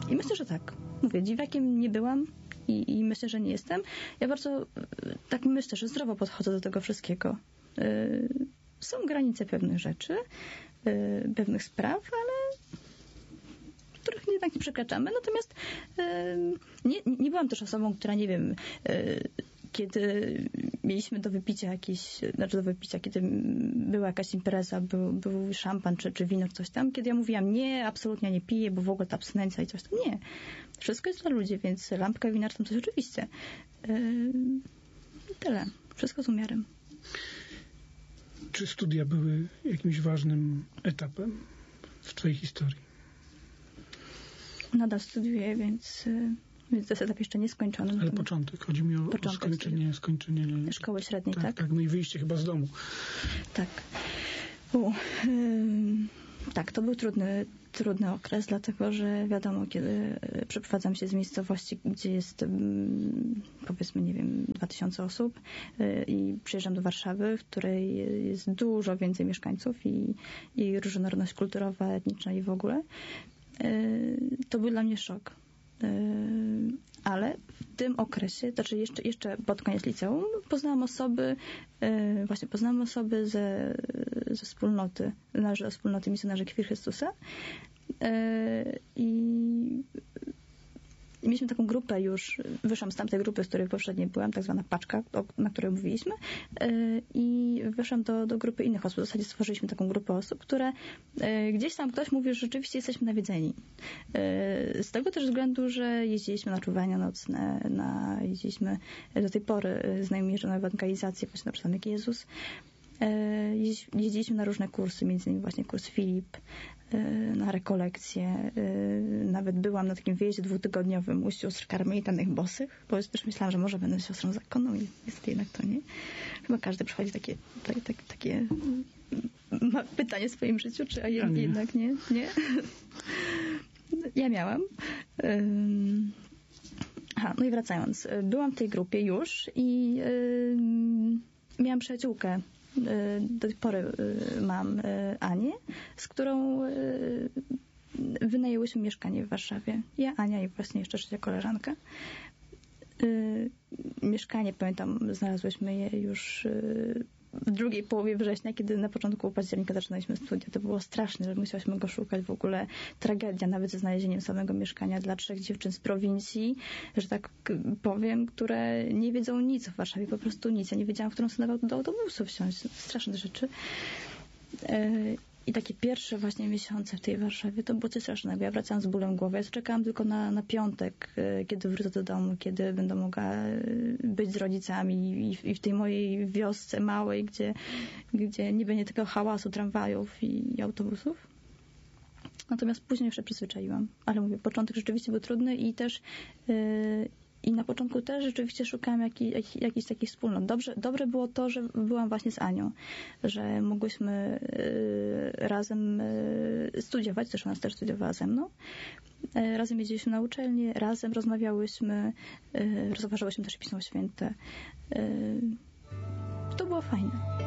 I myślę, że tak. Mówię, dziwakiem nie byłam i myślę, że nie jestem. Ja bardzo tak myślę, że zdrowo podchodzę do tego wszystkiego. Są granice pewnych rzeczy, pewnych spraw, ale których jednak nie przekraczamy. Natomiast nie byłam też osobą, która, nie wiem, kiedy mieliśmy do wypicia kiedy była jakaś impreza, był szampan czy wino, coś tam, kiedy ja mówiłam, nie, absolutnie nie piję, bo w ogóle ta abstynencja i coś tam. Nie. Wszystko jest dla ludzi, więc lampka wina czy tam coś oczywiście. Tyle. Wszystko z umiarem. Czy studia były jakimś ważnym etapem w twojej historii? Nadal studiuję, więc to jest etap jeszcze nieskończony. Ale początek. Chodzi mi o skończenie szkoły średniej, tak? Tak, no i wyjście chyba z domu. Tak. Tak, to był trudny okres, dlatego że wiadomo, kiedy przeprowadzam się z miejscowości, gdzie jest powiedzmy, nie wiem, 2000 osób i przyjeżdżam do Warszawy, w której jest dużo więcej mieszkańców i różnorodność kulturowa, etniczna i w ogóle, to był dla mnie szok. Ale w tym okresie, znaczy jeszcze pod koniec liceum, poznałam osoby ze wspólnoty, należy do wspólnoty misjonarzy Krwi Chrystusa i mieliśmy taką grupę już, wyszłam z tamtej grupy, z której poprzedniej byłam, tak zwana paczka, na której mówiliśmy, i wyszłam do grupy innych osób. W zasadzie stworzyliśmy taką grupę osób, które gdzieś tam ktoś mówi, że rzeczywiście jesteśmy nawiedzeni. Z tego też względu, że jeździliśmy na czuwania nocne, jeździliśmy do tej pory znajomi jeżdżą na ewangelizację, właśnie na przystanek Jezus. Jeździliśmy na różne kursy, między innymi właśnie kurs Filip, na rekolekcje. Nawet byłam na takim wyjeździe 2-tygodniowym u sióstr karmelitanych bosych, bo też myślałam, że może będę siostrą zakonną i niestety jednak to nie. Chyba każdy przechodzi takie ma pytanie w swoim życiu, czy jednak nie? Nie? Ja miałam. No i wracając. Byłam w tej grupie już i miałam przyjaciółkę. Do tej pory mam Anię, z którą wynajęłyśmy mieszkanie w Warszawie. Ja, Ania i właśnie jeszcze trzecia koleżanka. Mieszkanie, pamiętam, znalazłyśmy je już w drugiej połowie września, kiedy na początku października zaczynaliśmy studia. To było straszne, że musiałyśmy go szukać. W ogóle tragedia nawet ze znalezieniem samego mieszkania dla 3 dziewczyn z prowincji, że tak powiem, które nie wiedzą nic o Warszawie, po prostu nic. Ja nie wiedziałam, w którą stronę do autobusu wsiąść. Straszne rzeczy. I takie pierwsze właśnie miesiące w tej Warszawie to było coś strasznego. Ja wracałam z bólem głowy. Ja czekałam tylko na piątek, kiedy wrócę do domu, kiedy będę mogła być z rodzicami i w tej mojej wiosce małej, gdzie nie będzie tego hałasu tramwajów i autobusów. Natomiast później jeszcze przyzwyczaiłam. Ale mówię, początek rzeczywiście był trudny i też i na początku też rzeczywiście szukałam jakichś takich wspólnot. Dobre było to, że byłam właśnie z Anią, że mogłyśmy razem studiować, też ona też studiowała ze mną. Razem jeździliśmy na uczelnię, razem rozmawiałyśmy, rozważałyśmy też Pismo Święte. To było fajne.